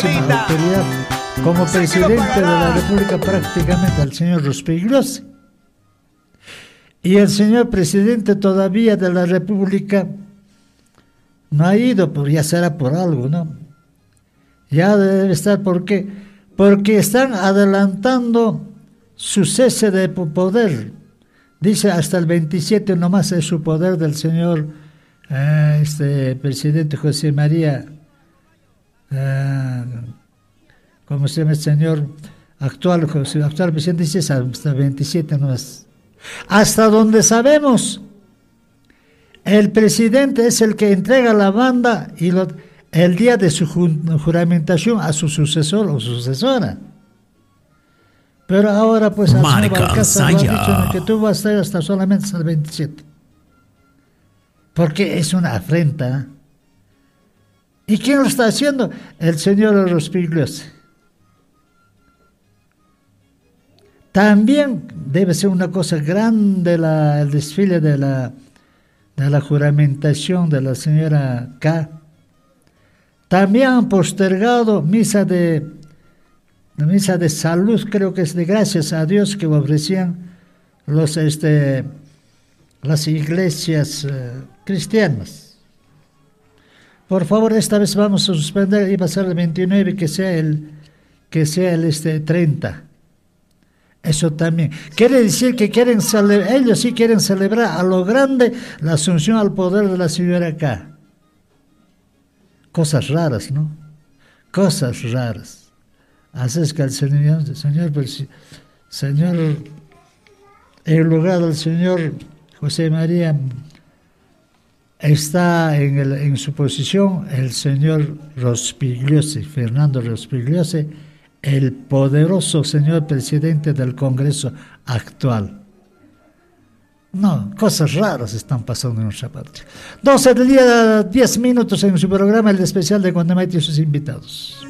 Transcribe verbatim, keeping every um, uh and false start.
máxima autoridad como presidente de la República prácticamente al señor Rospigliosi. Y el señor presidente todavía de la República no ha ido, pero ya será por algo, ¿no? Ya debe estar, ¿por qué? Porque están adelantando su cese de poder. Dice hasta el veintisiete nomás es su poder del señor eh, este presidente José María, eh, ¿cómo se llama el señor actual? José, actual presidente dice hasta el veintisiete nomás. Hasta donde sabemos, el presidente es el que entrega la banda y lo, el día de su juramentación a su sucesor o sucesora. Pero ahora pues al señor Balcázar lo ha dicho que tú vas a estar hasta solamente hasta el veintisiete. Porque es una afrenta. ¿Y quién lo está haciendo? El señor Rospigliosi. También debe ser una cosa grande la, el desfile de la, de la juramentación de la señora K. También han postergado misa de, la misa de salud, creo que es de gracias a Dios que ofrecían los, este, las iglesias eh, cristianas. Por favor, esta vez vamos a suspender, iba a ser el veintinueve, que sea el, que sea el este, treinta. Eso también. Quiere decir que quieren celebrar, ellos sí quieren celebrar a lo grande la asunción al poder de la señora K. Cosas raras, ¿no? Cosas raras. Así es que el señor, señor, señor, en lugar del señor José María, está en, el, en su posición el señor Rospigliosi, Fernando Rospigliosi, el poderoso señor presidente del Congreso actual. No, cosas raras están pasando en nuestra patria. doce del día, diez minutos en su programa, el especial de Guandamaita y sus invitados.